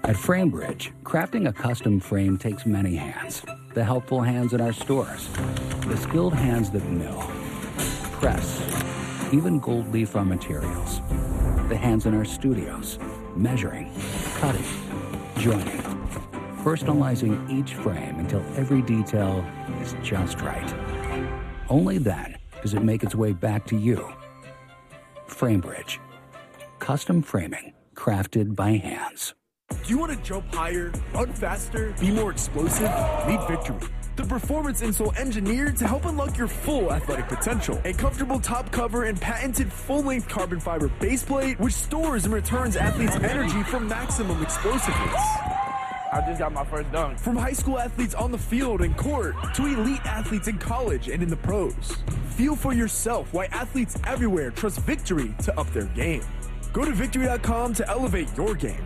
At FrameBridge, crafting a custom frame takes many hands. The helpful hands in our stores, the skilled hands that mill, press, even gold leaf on materials. The hands in our studios, measuring, cutting, joining, personalizing each frame until every detail is just right. Only then does it make its way back to you. FrameBridge. Custom framing crafted by hands. Do you want to jump higher, run faster, be more explosive? Meet Victory, the performance insole engineered to help unlock your full athletic potential. A comfortable top cover and patented full-length carbon fiber base plate, which stores and returns athletes' energy for maximum explosiveness. I just got my first dunk. From high school athletes on the field and court to elite athletes in college and in the pros. Feel for yourself why athletes everywhere trust Victory to up their game. Go to victory.com to elevate your game.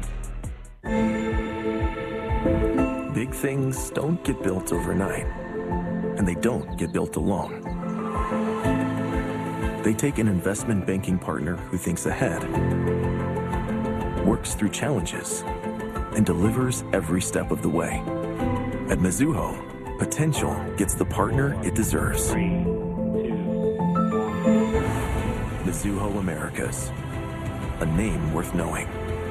Big things don't get built overnight, and they don't get built alone. They take an investment banking partner who thinks ahead, works through challenges, and delivers every step of the way. At Mizuho, potential gets the partner it deserves. 3, 2. Mizuho Americas, a name worth knowing.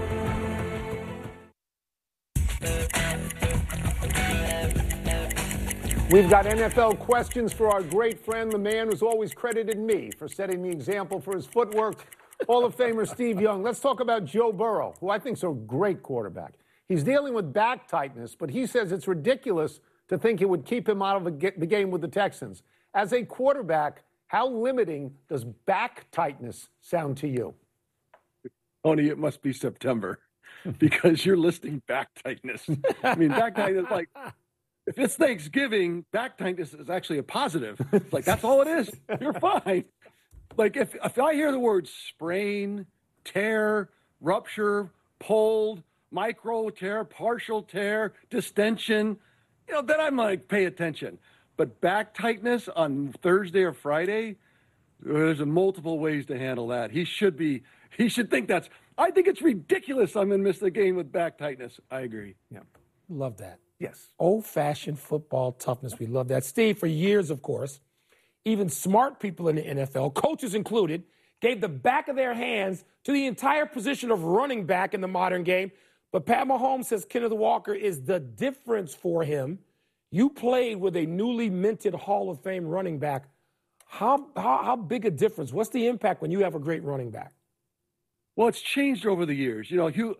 We've got NFL questions for our great friend, the man who's always credited me for setting the example for his footwork, Hall of Famer Steve Young. Let's talk about Joe Burrow, who I think is a great quarterback. He's dealing with back tightness, but he says it's ridiculous to think it would keep him out of the game with the Texans. As a quarterback, how limiting does back tightness sound to you? Tony, it must be September because you're listing back tightness. I mean, back tightness, like, if it's Thanksgiving, back tightness is actually a positive. Like, that's all it is. You're fine. Like, if I hear the words sprain, tear, rupture, pulled, micro tear, partial tear, distension, then I'm like, pay attention. But back tightness on Thursday or Friday, there's multiple ways to handle that. He should think I think it's ridiculous I'm going to miss the game with back tightness. I agree. Yeah. Love that. Yes. Old-fashioned football toughness. We love that. Steve, for years, of course, even smart people in the NFL, coaches included, gave the back of their hands to the entire position of running back in the modern game. But Pat Mahomes says Kenneth Walker is the difference for him. You played with a newly minted Hall of Fame running back. How big a difference? What's the impact when you have a great running back? Well, it's changed over the years.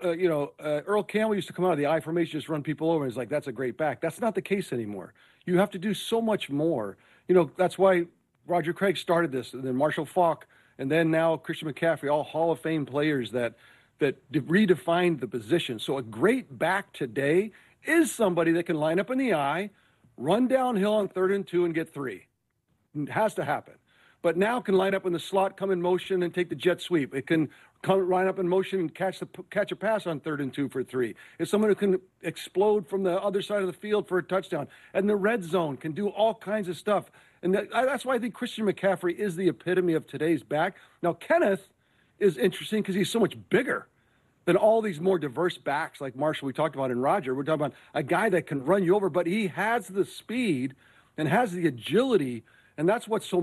Earl Campbell used to come out of the I formation, just run people over. And it's like, that's a great back. That's not the case anymore. You have to do so much more. That's why Roger Craig started this, and then Marshall Faulk, and then now Christian McCaffrey, all Hall of Fame players that redefined the position. So a great back today is somebody that can line up in the I, run downhill on 3rd and 2 and get 3. It has to happen. But now can line up in the slot, come in motion, and take the jet sweep. It can line up in motion and catch a pass on 3rd and 2 for 3. It's someone who can explode from the other side of the field for a touchdown. And the red zone can do all kinds of stuff. And that's why I think Christian McCaffrey is the epitome of today's back. Now, Kenneth is interesting because he's so much bigger than all these more diverse backs like Marshall we talked about and Roger. We're talking about a guy that can run you over, but he has the speed and has the agility, and that's what's so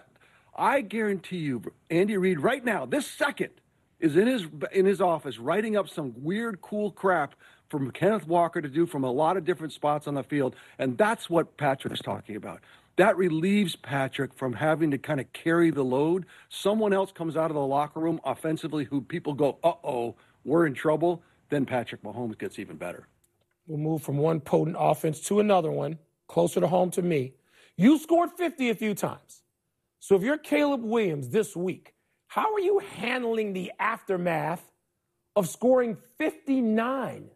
I guarantee you, Andy Reid right now, this second, is in his office writing up some weird, cool crap for Kenneth Walker to do from a lot of different spots on the field, and that's what Patrick's talking about. That relieves Patrick from having to kind of carry the load. Someone else comes out of the locker room offensively who people go, uh-oh, we're in trouble. Then Patrick Mahomes gets even better. We'll move from one potent offense to another one, closer to home to me. You scored 50 a few times. So if you're Caleb Williams this week, how are you handling the aftermath of scoring 59?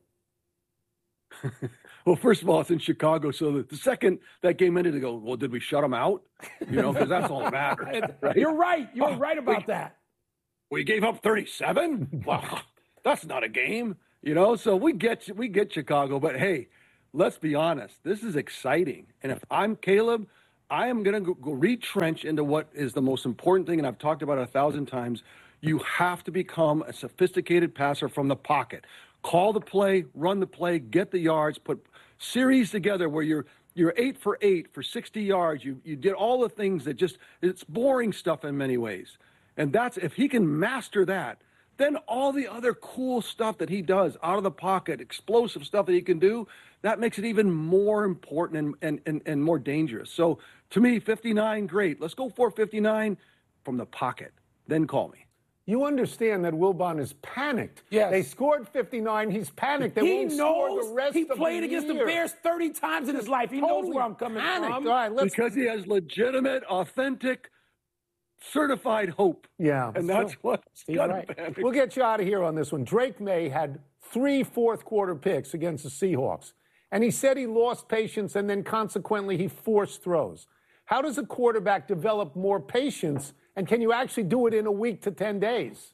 Well, first of all, it's in Chicago, so the second that game ended, they go, well, did we shut them out? Because that's all that matters. Right? You're right. You're right about that. We gave up 37? Wow, that's not a game. So we get Chicago, but hey, let's be honest. This is exciting. And if I'm Caleb, I am going to go retrench into what is the most important thing, and I've talked about it 1,000 times. You have to become a sophisticated passer from the pocket. Call the play, run the play, get the yards, put series together where you're 8 for 8 for 60 yards. You did all the things that it's boring stuff in many ways. And that's, if he can master that, then all the other cool stuff that he does out of the pocket, explosive stuff that he can do, that makes it even more important and more dangerous. So to me, 59, great. Let's go for 59 from the pocket. Then call me. You understand that Wilbon is panicked. Yes. They scored 59. He's panicked. They He won't score the rest he of the played against the year. Bears 30 times in his life. He knows Totally where I'm coming panicked. from. All right, let's. Because he has legitimate, authentic, certified hope. Yeah. And that's what got him right. panicked. We'll get you out of here on this one. Drake May had 3 fourth-quarter picks against the Seahawks, and he said he lost patience and then consequently he forced throws. How does a quarterback develop more patience, and can you actually do it in a week to 10 days?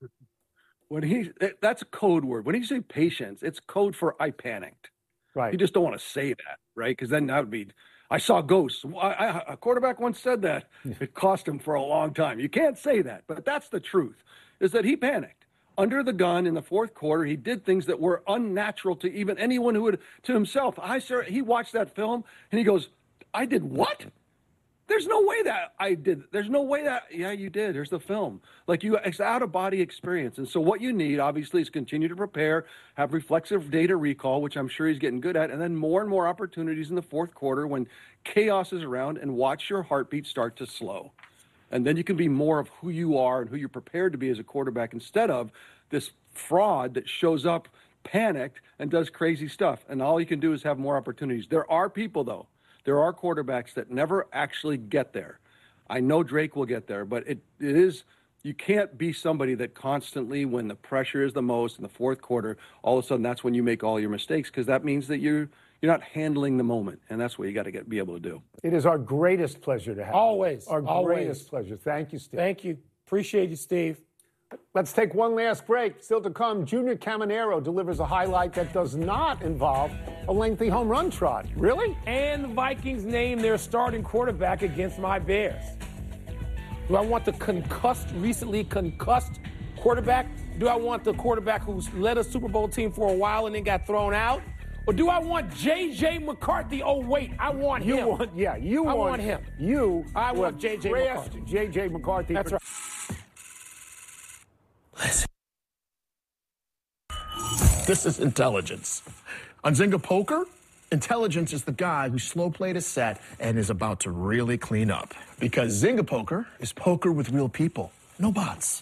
That's a code word. When you say patience, it's code for I panicked. Right. You just don't want to say that, right? Because then that would be, I saw ghosts. A quarterback once said that. It cost him for a long time. You can't say that, but that's the truth, is that he panicked. Under the gun in the fourth quarter, he did things that were unnatural to even anyone who would, to himself. He watched that film, and he goes, I did what? There's no way that I did. There's no way that, yeah, you did. There's the film. It's out-of-body experience. And so what you need, obviously, is continue to prepare, have reflexive data recall, which I'm sure he's getting good at, and then more and more opportunities in the fourth quarter when chaos is around, and watch your heartbeat start to slow. And then you can be more of who you are and who you're prepared to be as a quarterback instead of this fraud that shows up panicked and does crazy stuff. And all you can do is have more opportunities. There are people, though. There are quarterbacks that never actually get there. I know Drake will get there, but it is, you can't be somebody that constantly, when the pressure is the most in the fourth quarter, all of a sudden that's when you make all your mistakes, because that means that you're not handling the moment, and that's what you got to be able to do. It is our greatest pleasure to have you. Always. Our Always. greatest pleasure. Thank you, Steve. Thank you. Appreciate you, Steve. Let's take one last break. Still to come, Junior Caminero delivers a highlight that does not involve a lengthy home run trot. Really? And the Vikings name their starting quarterback against my Bears. Do I want the recently concussed quarterback? Do I want the quarterback who's led a Super Bowl team for a while and then got thrown out? Or do I want J.J. McCarthy? Oh, wait, I want him. I want him. I want J.J. McCarthy. J.J. McCarthy. That's right. Listen. This is intelligence. On Zynga Poker, intelligence is the guy who slow played a set and is about to really clean up. Because Zynga Poker is poker with real people, no bots.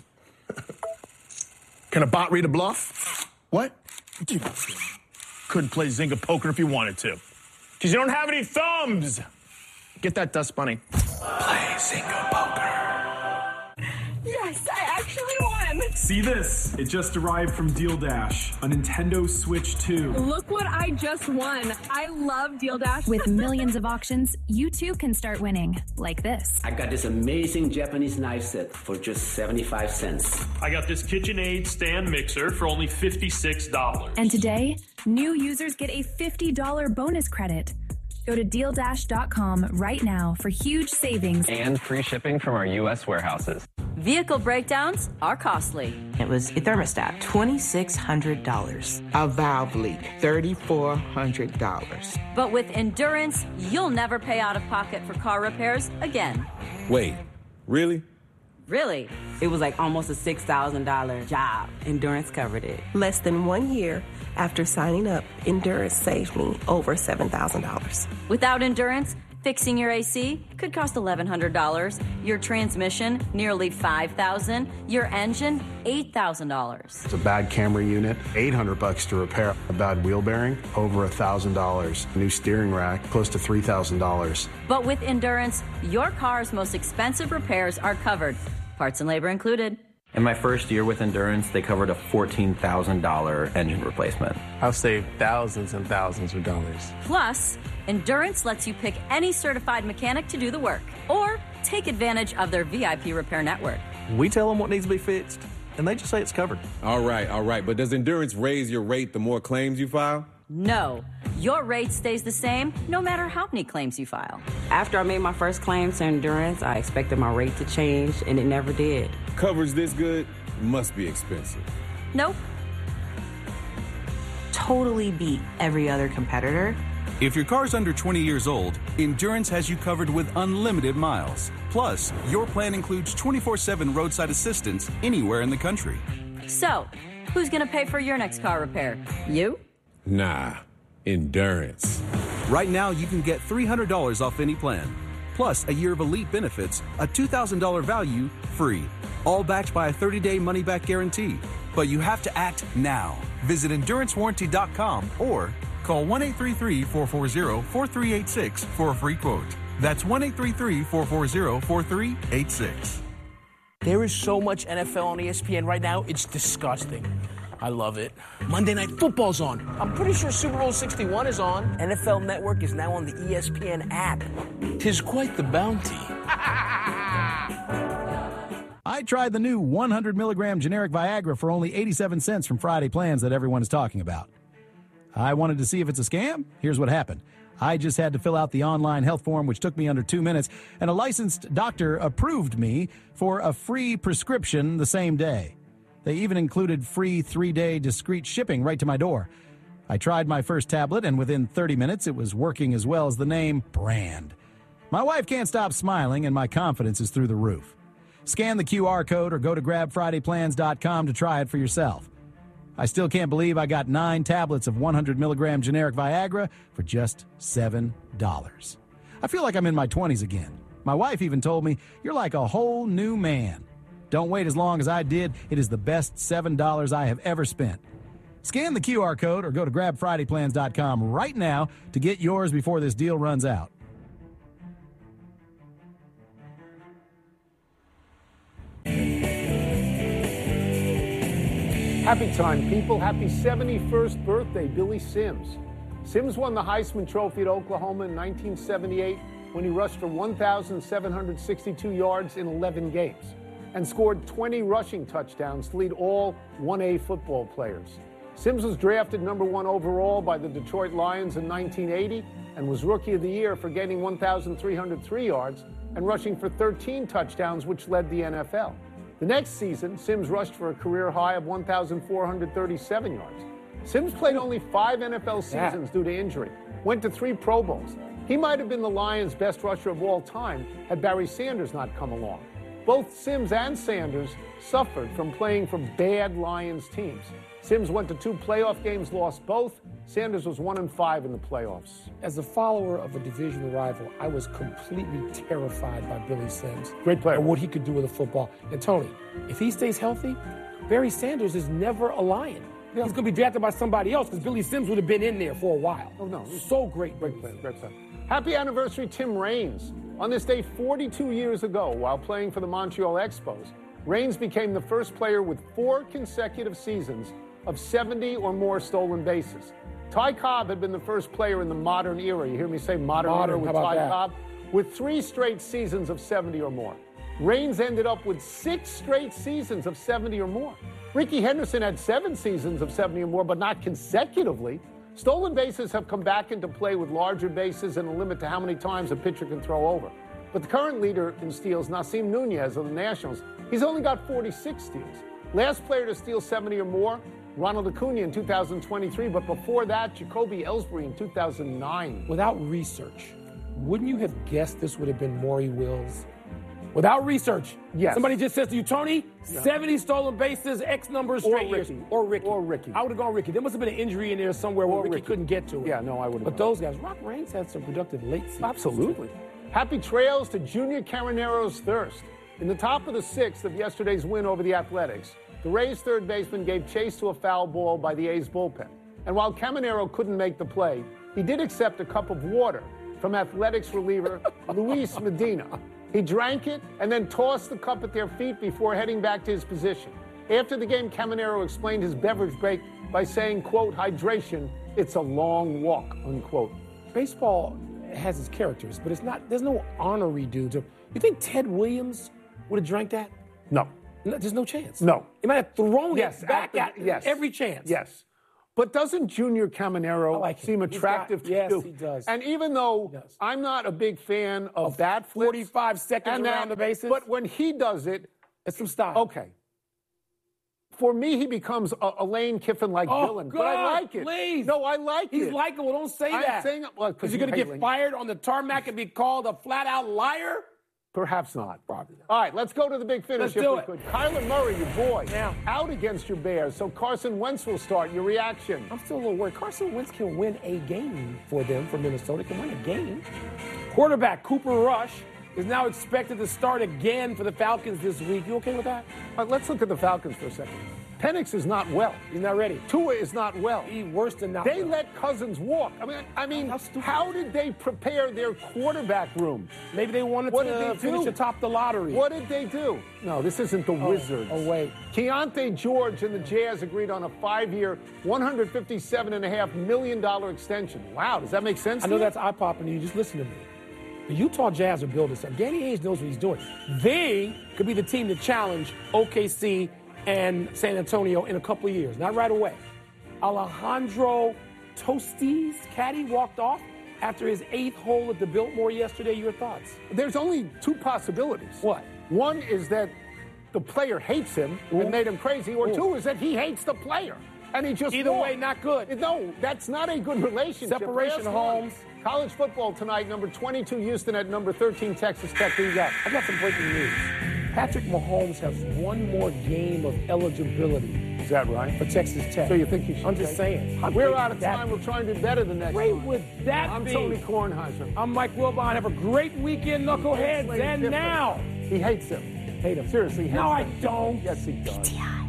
Can a bot read a bluff? What? You couldn't play Zynga Poker if you wanted to. Because you don't have any thumbs. Get that, Dust Bunny. Play Zynga Poker. Yes, I actually won! See this? It just arrived from Deal Dash, a Nintendo Switch 2. Look what I just won. I love Deal Dash. With millions of auctions, you too can start winning, like this. I got this amazing Japanese knife set for just 75 cents. I got this KitchenAid stand mixer for only $56. And today, new users get a $50 bonus credit. Go to DealDash.com right now for huge savings. And free shipping from our U.S. warehouses. Vehicle breakdowns are costly. It was a thermostat, $2,600. A valve leak, $3,400. But with Endurance, you'll never pay out of pocket for car repairs again. Wait, really? Really? It was like almost a $6,000 job. Endurance covered it. Less than 1 year after signing up, Endurance saved me over $7,000. Without Endurance, fixing your AC could cost $1,100, your transmission nearly $5,000, your engine $8,000. It's a bad Camry unit, $800 to repair. A bad wheel bearing, over $1,000. New steering rack, close to $3,000. But with Endurance, your car's most expensive repairs are covered, parts and labor included. In my first year with Endurance, they covered a $14,000 engine replacement. I've saved thousands and thousands of dollars. Plus, Endurance lets you pick any certified mechanic to do the work, or take advantage of their VIP repair network. We tell them what needs to be fixed, and they just say it's covered. All right. But does Endurance raise your rate the more claims you file? No. Your rate stays the same no matter how many claims you file. After I made my first claim to Endurance, I expected my rate to change, and it never did. Coverage this good must be expensive. Nope. totally beat every other competitor. If your car's under 20 years old, Endurance has you covered with unlimited miles. Plus, your plan includes 24/7 roadside assistance anywhere in the country. So, who's going to pay for your next car repair? You? Nah, Endurance. Right now, you can get $300 off any plan. Plus, a year of elite benefits, a $2,000 value, free. All backed by a 30-day money-back guarantee. But you have to act now. Visit EnduranceWarranty.com or call 1-833-440-4386 for a free quote. That's 1-833-440-4386. There is so much NFL on ESPN right now, it's disgusting. I love it. Monday Night Football's on. I'm pretty sure Super Bowl 61 is on. NFL Network is now on the ESPN app. 'Tis quite the bounty. I tried the new 100 milligram generic Viagra for only 87 cents from Friday Plans that everyone is talking about. I wanted to see if it's a scam. Here's what happened. I just had to fill out the online health form, which took me under 2 minutes, and a licensed doctor approved me for a free prescription the same day. They even included free 3-day discreet shipping right to my door. I tried my first tablet, and within 30 minutes, it was working as well as the name brand. My wife can't stop smiling, and my confidence is through the roof. Scan the QR code or go to grabfridayplans.com to try it for yourself. I still can't believe I got 9 tablets of 100 milligram generic Viagra for just $7. I feel like I'm in my 20s again. My wife even told me, "You're like a whole new man." Don't wait as long as I did. It is the best $7 I have ever spent. Scan the QR code or go to grabfridayplans.com right now to get yours before this deal runs out. Happy time, people. Happy 71st birthday, Billy Sims. Sims won the Heisman Trophy at Oklahoma in 1978 when he rushed for 1,762 yards in 11 games and scored 20 rushing touchdowns to lead all 1A football players. Sims was drafted number 1 overall by the Detroit Lions in 1980 and was Rookie of the Year for gaining 1,303 yards and rushing for 13 touchdowns, which led the NFL. The next season, Sims rushed for a career high of 1,437 yards. Sims played only 5 NFL seasons due to injury, went to 3 Pro Bowls. He might have been the Lions' best rusher of all time had Barry Sanders not come along. Both Sims and Sanders suffered from playing for bad Lions teams. Sims went to 2 playoff games, lost both. Sanders was 1-5 in the playoffs. As a follower of a division rival, I was completely terrified by Billy Sims. Great player. And what he could do with a football. And Tony, if he stays healthy, Barry Sanders is never a Lion. Yeah. He's going to be drafted by somebody else because Billy Sims would have been in there for a while. Oh, no. So great. Great player. Great player. Happy anniversary, Tim Raines. On this day 42 years ago, while playing for the Montreal Expos, Raines became the first player with 4 consecutive seasons of 70 or more stolen bases. Ty Cobb had been the first player in the modern era. You hear me say modern era with Ty Cobb? With 3 straight seasons of 70 or more. Raines ended up with 6 straight seasons of 70 or more. Rickey Henderson had 7 seasons of 70 or more, but not consecutively. Stolen bases have come back into play with larger bases and a limit to how many times a pitcher can throw over. But the current leader in steals, Nasim Nunez of the Nationals, he's only got 46 steals. Last player to steal 70 or more, Ronald Acuna in 2023, but before that, Jacoby Ellsbury in 2009. Without research, wouldn't you have guessed this would have been Maury Wills? Without research. Yes. Somebody just says to you, Tony, 70 stolen bases, X number of straight years. Or Ricky. I would have gone Ricky. There must have been an injury in there somewhere where Ricky couldn't get to it. Yeah, no, I would have. But those guys, Rock Raines had some productive late seasons. Absolutely. Happy trails to Junior Camanero's thirst. In the top of the 6th of yesterday's win over the Athletics, the Rays' third baseman gave chase to a foul ball by the A's bullpen. And while Caminero couldn't make the play, he did accept a cup of water from Athletics reliever Luis Medina. He drank it and then tossed the cup at their feet before heading back to his position. After the game, Caminero explained his beverage break by saying, quote, hydration, it's a long walk, unquote. Baseball has its characters, but there's no honorary dude. You think Ted Williams would have drank that? No. There's no chance. No. He might have thrown it back at every chance. Yes. But doesn't Junior Caminero seem attractive to you? Yes, he does. And even though I'm not a big fan of bat flips, 45 seconds around the bases. But when he does it, it's some style. Okay. For me, he becomes a Lane Kiffin-like villain. God, but I like it. Please. No, I like it. He's likable. Don't say I'm that. saying, well, is he going to get fired on the tarmac and be called a flat-out liar? Perhaps not. Probably not. All right, let's go to the big finish. Let's do it. Could. Kyler Murray, your boy, now out against your Bears. So Carson Wentz will start. Your reaction? I'm still a little worried. Carson Wentz can win a game for them, for Minnesota. Can win a game. Quarterback Cooper Rush is now expected to start again for the Falcons this week. You okay with that? All right, let's look at the Falcons for a second. Penix is not well. He's not ready. Tua is not well. He's worse than not They well. let Cousins walk. I mean, how did they prepare their quarterback room? Maybe they wanted to finish atop the lottery. What did they do? No, this isn't the Wizards. Oh, wait. Keontae George and the Jazz agreed on a 5-year, $157.5 million extension. Wow, does that make sense I know that's eye-popping to you. Just listen to me. The Utah Jazz are building something. Danny Ainge knows what he's doing. They could be the team to challenge OKC and San Antonio in a couple of years, not right away. Alejandro Tosti's caddy walked off after his 8th hole at the Biltmore yesterday. Your thoughts? There's only two possibilities. What? One is that the player hates him and made him crazy, or two is that he hates the player. And he just Either way, not good. No, that's not a good relationship. Separation, Holmes. College football tonight, number 22 Houston at number 13 Texas Tech. Who you got? I got some breaking news. Patrick Mahomes has one more game of eligibility. Is that right? For Texas Tech. So you think he should? I'm just saying. We're out of time. We'll try and do better the next great time. Would that I'm be? Tony Kornheiser. I'm Mike Wilbon. Have a great weekend, knuckleheads. And now. He hates him. Hate him. Seriously, he hates No, I him. don't. Yes, he does.